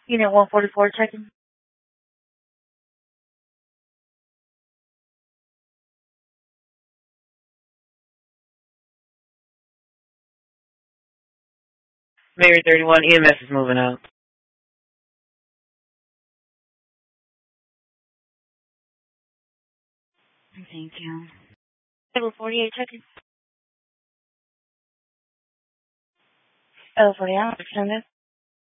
Unit 144 checking. Mary 31, EMS is moving out. Thank you. Table 48 checking. L48, Send it.